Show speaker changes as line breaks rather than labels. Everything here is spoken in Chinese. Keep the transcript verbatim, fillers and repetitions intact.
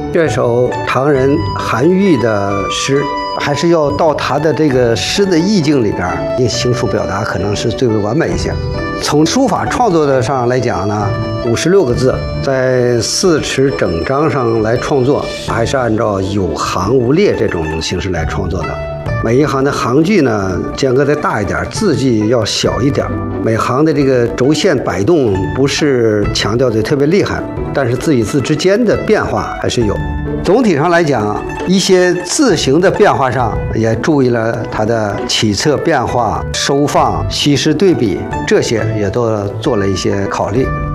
这首唐人韩愈的诗，还是要到他的这个诗的意境里边，你行书表达可能是最为完美一些。从书法创作的上来讲呢，五十六个字，在四尺整章上来创作，还是按照有行无列这种形式来创作的。每一行的行距呢，间隔再大一点，字迹要小一点。每行的这个轴线摆动不是强调的特别厉害，但是字与字之间的变化还是有。总体上来讲，一些字形的变化上也注意了它的起侧变化、收放、稀释对比，这些也都做了一些考虑。